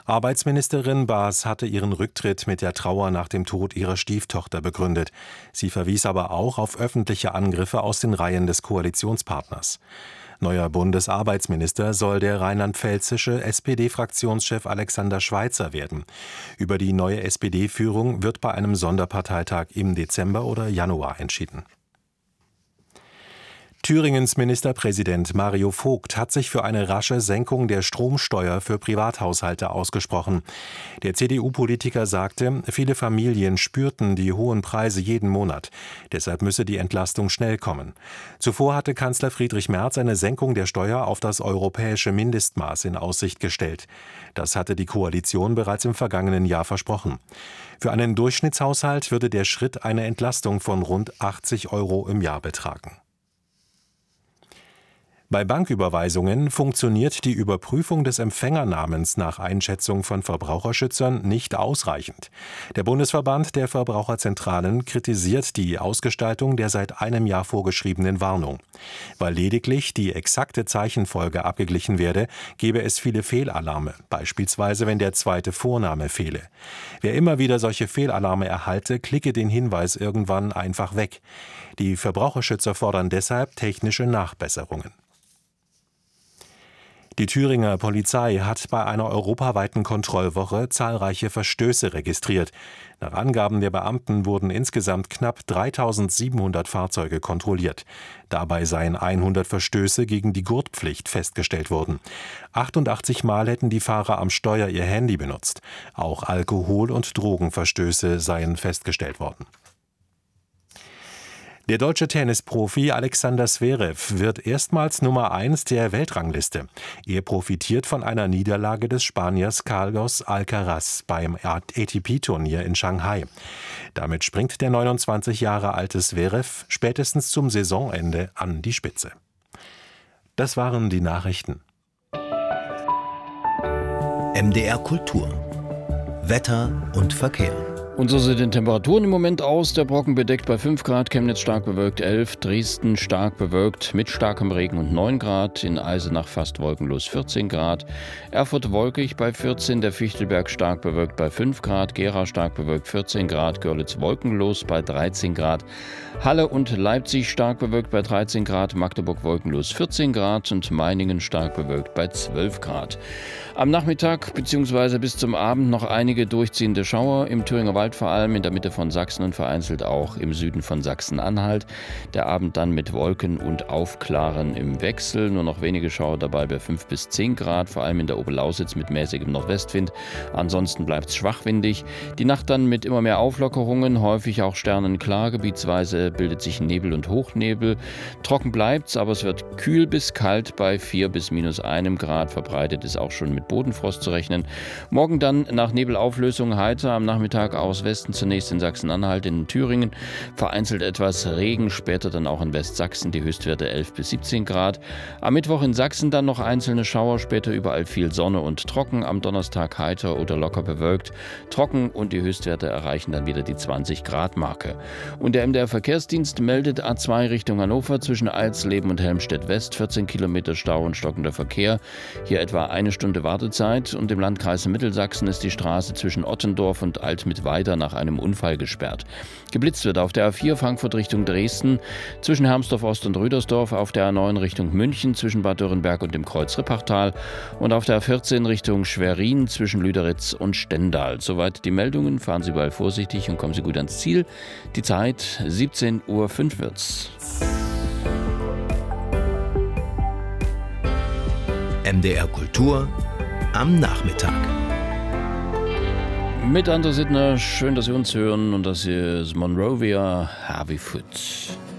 Arbeitsministerin Baas hatte ihren Rücktritt mit der Trauer nach dem Tod ihrer Stieftochter begründet. Sie verwies aber auch auf öffentliche Angriffe aus den Reihen des Koalitionspartners. Neuer Bundesarbeitsminister soll der rheinland-pfälzische SPD-Fraktionschef Alexander Schweitzer werden. Über die neue SPD-Führung wird bei einem Sonderparteitag im Dezember oder Januar entschieden. Thüringens Ministerpräsident Mario Vogt hat sich für eine rasche Senkung der Stromsteuer für Privathaushalte ausgesprochen. Der CDU-Politiker sagte, viele Familien spürten die hohen Preise jeden Monat. Deshalb müsse die Entlastung schnell kommen. Zuvor hatte Kanzler Friedrich Merz eine Senkung der Steuer auf das europäische Mindestmaß in Aussicht gestellt. Das hatte die Koalition bereits im vergangenen Jahr versprochen. Für einen Durchschnittshaushalt würde der Schritt eine Entlastung von rund 80 € im Jahr betragen. Bei Banküberweisungen funktioniert die Überprüfung des Empfängernamens nach Einschätzung von Verbraucherschützern nicht ausreichend. Der Bundesverband der Verbraucherzentralen kritisiert die Ausgestaltung der seit einem Jahr vorgeschriebenen Warnung. Weil lediglich die exakte Zeichenfolge abgeglichen werde, gebe es viele Fehlalarme, beispielsweise wenn der zweite Vorname fehle. Wer immer wieder solche Fehlalarme erhalte, klicke den Hinweis irgendwann einfach weg. Die Verbraucherschützer fordern deshalb technische Nachbesserungen. Die Thüringer Polizei hat bei einer europaweiten Kontrollwoche zahlreiche Verstöße registriert. Nach Angaben der Beamten wurden insgesamt knapp 3.700 Fahrzeuge kontrolliert. Dabei seien 100 Verstöße gegen die Gurtpflicht festgestellt worden. 88 Mal hätten die Fahrer am Steuer ihr Handy benutzt. Auch Alkohol- und Drogenverstöße seien festgestellt worden. Der deutsche Tennisprofi Alexander Zverev wird erstmals Nummer 1 der Weltrangliste. Er profitiert von einer Niederlage des Spaniers Carlos Alcaraz beim ATP-Turnier in Shanghai. Damit springt der 29 Jahre alte Zverev spätestens zum Saisonende an die Spitze. Das waren die Nachrichten. MDR Kultur. Wetter und Verkehr. Und so sehen die Temperaturen im Moment aus. Der Brocken bedeckt bei 5 Grad, Chemnitz stark bewölkt 11, Dresden stark bewölkt mit starkem Regen und 9 Grad, in Eisenach fast wolkenlos 14 Grad, Erfurt wolkig bei 14, der Fichtelberg stark bewölkt bei 5 Grad, Gera stark bewölkt 14 Grad, Görlitz wolkenlos bei 13 Grad, Halle und Leipzig stark bewölkt bei 13 Grad, Magdeburg wolkenlos 14 Grad und Meiningen stark bewölkt bei 12 Grad. Am Nachmittag bzw. bis zum Abend noch einige durchziehende Schauer, im Thüringer Wald vor allem, in der Mitte von Sachsen und vereinzelt auch im Süden von Sachsen-Anhalt. Der Abend dann mit Wolken und Aufklaren im Wechsel, nur noch wenige Schauer dabei bei 5 bis 10 Grad, vor allem in der Oberlausitz mit mäßigem Nordwestwind. Ansonsten bleibt es schwachwindig. Die Nacht dann mit immer mehr Auflockerungen, häufig auch sternenklar, gebietsweise bildet sich Nebel und Hochnebel. Trocken bleibt's, aber es wird kühl bis kalt bei 4 bis -1 Grad, verbreitet ist auch schon mit Bodenfrost zu rechnen. Morgen dann nach Nebelauflösung heiter, am Nachmittag aus Westen zunächst in Sachsen-Anhalt, in Thüringen, vereinzelt etwas Regen, später dann auch in Westsachsen, die Höchstwerte 11 bis 17 Grad. Am Mittwoch in Sachsen dann noch einzelne Schauer, später überall viel Sonne und trocken, am Donnerstag heiter oder locker bewölkt, trocken und die Höchstwerte erreichen dann wieder die 20 Grad Marke. Und der MDR Verkehrsdienst meldet A2 Richtung Hannover zwischen Alsleben und Helmstedt West 14 Kilometer Stau und stockender Verkehr, hier etwa eine Stunde Wartezeit, und im Landkreis Mittelsachsen ist die Straße zwischen Ottendorf und Altmittweida nach einem Unfall gesperrt. Geblitzt wird auf der A4 Frankfurt Richtung Dresden zwischen Hermsdorf Ost und Rüdersdorf, auf der A9 Richtung München zwischen Bad Dürrenberg und dem Kreuz Rippachtal und auf der A14 Richtung Schwerin zwischen Lüderitz und Stendal. Soweit die Meldungen. Fahren Sie überall vorsichtig und kommen Sie gut ans Ziel. Die Zeit 17:05 Uhr wird's. MDR Kultur am Nachmittag. Mit André Sittner, schön, dass Sie uns hören, und das hier ist Monrovia, Heavy Foot.